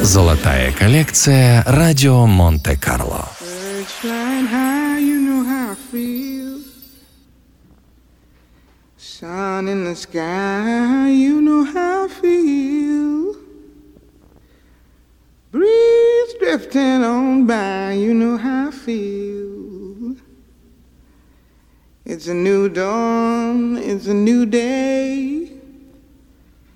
Золотая коллекция «Радио Монте-Карло». Sun in the sky, you know how I feel. Breeze drifting on by, you know how I feel. It's a new dawn, it's a new day.